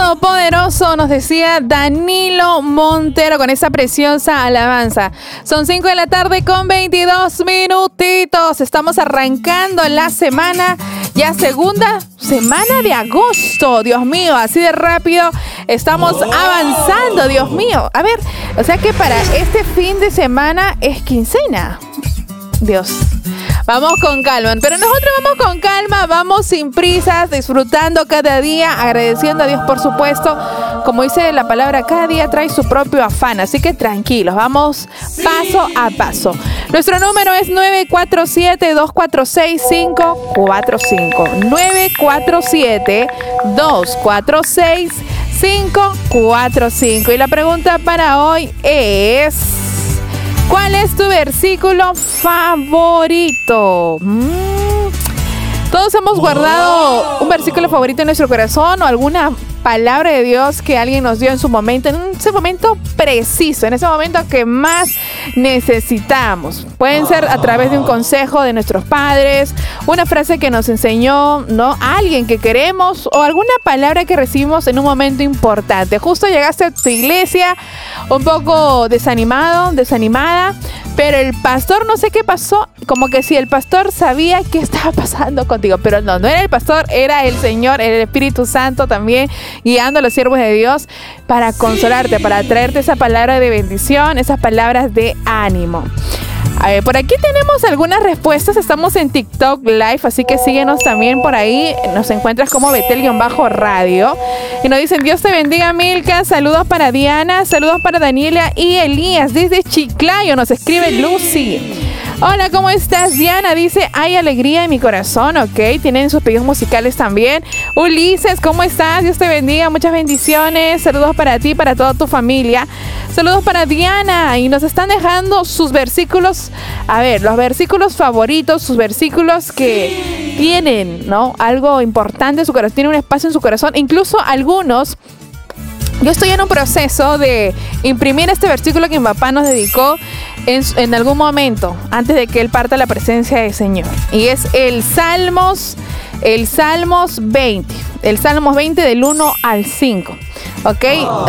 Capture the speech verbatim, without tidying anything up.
Todopoderoso, nos decía Danilo Montero con esa preciosa alabanza. Son cinco de la tarde con veintidós minutitos. Estamos arrancando la semana, ya segunda semana de agosto. Dios mío, así de rápido estamos avanzando, Dios mío. A ver, o sea que para este fin de semana es quincena. Dios. Vamos con calma, pero nosotros vamos con calma, vamos sin prisas, disfrutando cada día, agradeciendo a Dios, por supuesto. Como dice la palabra, cada día trae su propio afán, así que tranquilos, vamos paso a paso. Nuestro número es nueve cuatro siete, dos cuatro seis, cinco cuatro cinco. nueve cuatro siete, dos cuatro seis, cinco cuatro cinco. Y la pregunta para hoy es: ¿cuál es tu versículo favorito? Mm. Todos hemos guardado un versículo favorito en nuestro corazón o alguna palabra de Dios que alguien nos dio en su momento, en ese momento preciso, en ese momento que más necesitamos. Pueden ser a través de un consejo de nuestros padres, una frase que nos enseñó, ¿no?, alguien que queremos o alguna palabra que recibimos en un momento importante. Justo llegaste a tu iglesia un poco desanimado, desanimada, pero el pastor no sé qué pasó, como que si el pastor sabía qué estaba pasando contigo, pero no, no era el pastor, era el Señor, era el Espíritu Santo también, guiando a los siervos de Dios para consolarte, para traerte esa palabra de bendición, esas palabras de ánimo. A ver, por aquí tenemos algunas respuestas. Estamos en TikTok Live, así que síguenos también por ahí. Nos encuentras como Betel-Radio. Y nos dicen: Dios te bendiga, Milka. Saludos para Diana, saludos para Daniela y Elías. Desde Chiclayo nos escribe Lucy. Hola, ¿cómo estás? Diana dice: hay alegría en mi corazón, ok. Tienen sus pedidos musicales también. Ulises, ¿cómo estás? Dios te bendiga, muchas bendiciones. Saludos para ti, para toda tu familia. Saludos para Diana. Y nos están dejando sus versículos, a ver, los versículos favoritos, sus versículos que tienen, ¿no?, algo importante en su corazón, tienen un espacio en su corazón. Incluso algunos, yo estoy en un proceso de imprimir este versículo que mi papá nos dedicó en, en algún momento, antes de que él parta a la presencia del Señor. Y es el Salmos, el Salmos veinte. El Salmos veinte del uno al cinco. ¿Ok?